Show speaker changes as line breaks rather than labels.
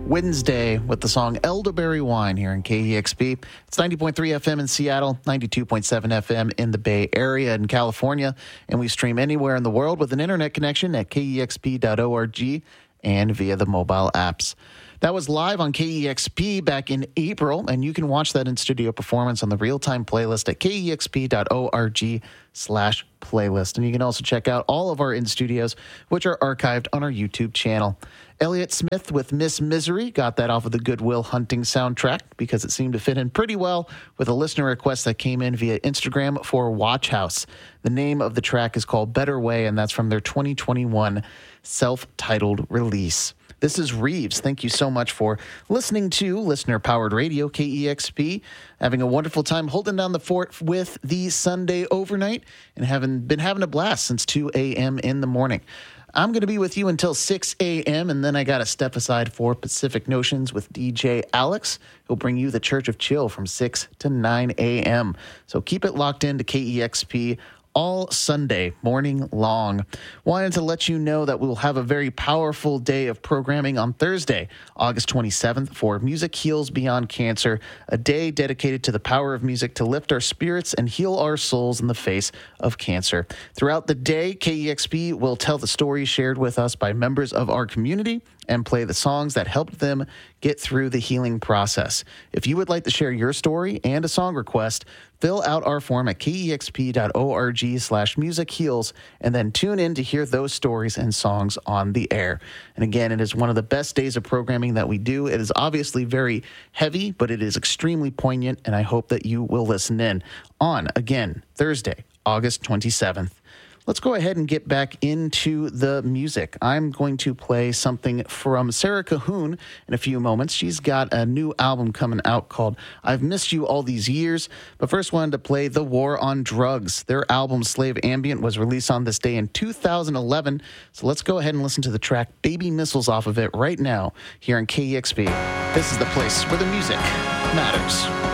Wednesday with the song Elderberry Wine here in KEXP. It's 90.3 FM in Seattle, 92.7 FM in the Bay Area in California, and we stream anywhere in the world with an internet connection at kexp.org and via the mobile apps. That was live on KEXP back in April, and you can watch that in-studio performance on the real-time playlist at kexp.org/playlist. And you can also check out all of our in-studios, which are archived on our YouTube channel. Elliott Smith with Miss Misery got that off of the Good Will Hunting soundtrack because it seemed to fit in pretty well with a listener request that came in via Instagram for Watch House. The name of the track is called Better Way, and that's from their 2021 self-titled release. This is Reeves. Thank you so much for listening to Listener-Powered Radio, KEXP. Having a wonderful time holding down the fort with the Sunday overnight and been having a blast since 2 a.m. in the morning. I'm going to be with you until 6 a.m., and then I got to step aside for Pacific Notions with DJ Alex. He'll bring you the Church of Chill from 6 to 9 a.m. So keep it locked in to KEXP all Sunday morning long. Wanted to let you know that we'll have a very powerful day of programming on Thursday, August 27th for Music Heals Beyond Cancer, a day dedicated to the power of music to lift our spirits and heal our souls in the face of cancer. Throughout the day, KEXP will tell the stories shared with us by members of our community and play the songs that helped them get through the healing process. If you would like to share your story and a song request, fill out our form at kexp.org/musicheals and then tune in to hear those stories and songs on the air. And again, it is one of the best days of programming that we do. It is obviously very heavy, but it is extremely poignant, and I hope that you will listen in on, again, Thursday, August 27th. Let's go ahead and get back into the music. I'm going to play something from Sarah Cahoon in a few moments. She's got a new album coming out called I've Missed You All These Years. But first wanted to play The War on Drugs. Their album Slave Ambient was released on this day in 2011. So let's go ahead and listen to the track Baby Missiles off of it right now here on KEXP. This is the place where the music matters.